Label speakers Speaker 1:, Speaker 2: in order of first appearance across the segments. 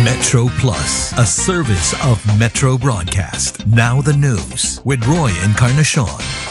Speaker 1: Metro Plus, a service of Metro Broadcast. Now the news with Roy Encarnacion.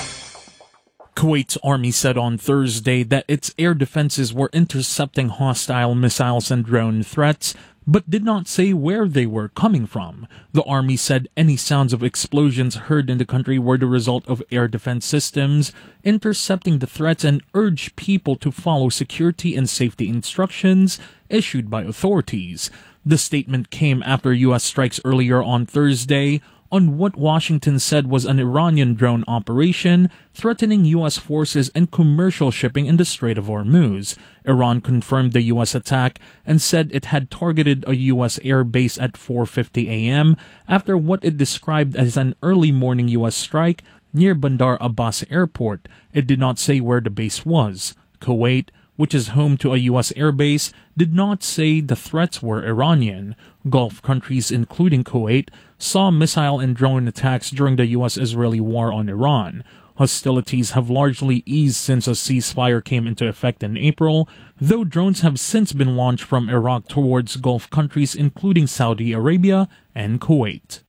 Speaker 2: Kuwait's army said on Thursday that its air defenses were intercepting hostile missiles and drone threats, but did not say where they were coming from. The army said any sounds of explosions heard in the country were the result of air defense systems intercepting the threats and urged people to follow security and safety instructions issued by authorities. The statement came after U.S. strikes earlier on Thursday on what Washington said was an Iranian drone operation threatening U.S. forces and commercial shipping in the Strait of Hormuz. Iran confirmed the U.S. attack and said it had targeted a U.S. air base at 4:50 a.m. after what it described as an early morning U.S. strike near Bandar Abbas Airport. It did not say where the base was. Kuwait, which is home to a U.S. airbase, did not say the threats were Iranian. Gulf countries, including Kuwait, saw missile and drone attacks during the U.S.-Israeli war on Iran. Hostilities have largely eased since a ceasefire came into effect in April, though drones have since been launched from Iraq towards Gulf countries, including Saudi Arabia and Kuwait.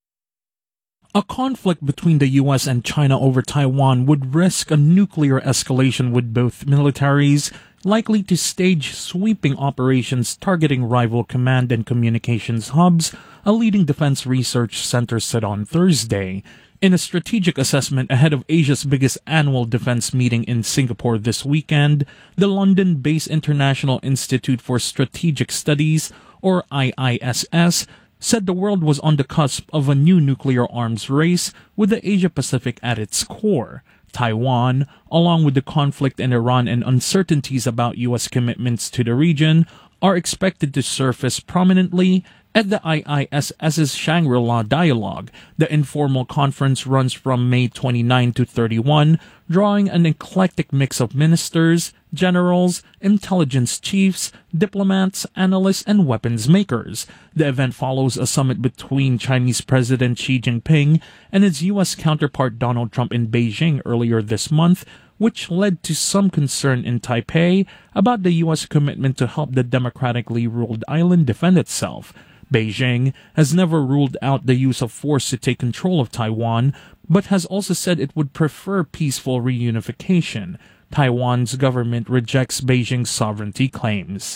Speaker 2: A conflict between the U.S. and China over Taiwan would risk a nuclear escalation with both militaries likely to stage sweeping operations targeting rival command and communications hubs, a leading defense research center said on Thursday. In a strategic assessment ahead of Asia's biggest annual defense meeting in Singapore this weekend, the London-based International Institute for Strategic Studies, or IISS, said the world was on the cusp of a new nuclear arms race with the Asia-Pacific at its core. Taiwan, along with the conflict in Iran and uncertainties about U.S. commitments to the region, are expected to surface prominently at the IISS's Shangri-La Dialogue. The informal conference runs from May 29 to 31, drawing an eclectic mix of ministers, generals, intelligence chiefs, diplomats, analysts, and weapons makers. The event follows a summit between Chinese President Xi Jinping and his U.S. counterpart Donald Trump in Beijing earlier this month, which led to some concern in Taipei about the U.S. commitment to help the democratically ruled island defend itself. Beijing has never ruled out the use of force to take control of Taiwan, but has also said it would prefer peaceful reunification. Taiwan's government rejects Beijing's sovereignty claims.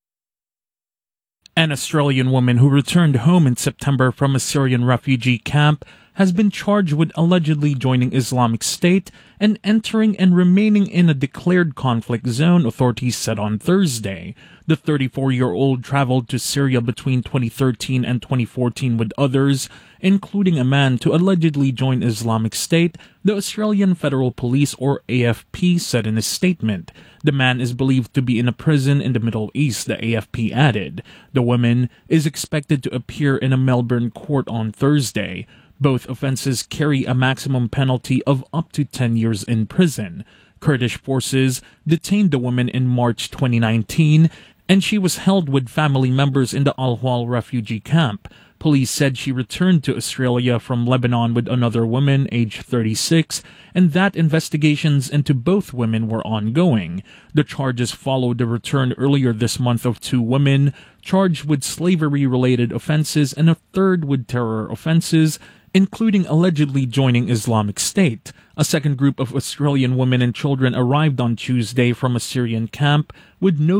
Speaker 2: An Australian woman who returned home in September from a Syrian refugee camp has been charged with allegedly joining Islamic State and entering and remaining in a declared conflict zone, authorities said on Thursday. The 34-year-old traveled to Syria between 2013 and 2014 with others, including a man, to allegedly join Islamic State, the Australian Federal Police, or AFP, said in a statement. The man is believed to be in a prison in the Middle East, the AFP added. The woman is expected to appear in a Melbourne court on Thursday. Both offenses carry a maximum penalty of up to 10 years in prison. Kurdish forces detained the woman in March 2019, and she was held with family members in the Al-Hwal refugee camp. Police said she returned to Australia from Lebanon with another woman, aged 36, and that investigations into both women were ongoing. The charges followed the return earlier this month of two women charged with slavery-related offenses and a third with terror offenses, including allegedly joining Islamic State. A second group of Australian women and children arrived on Tuesday from a Syrian camp with no